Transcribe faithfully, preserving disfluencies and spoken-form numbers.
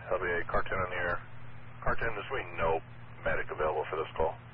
L B A, car ten on the air. Car ten, this way, no medic available for this call.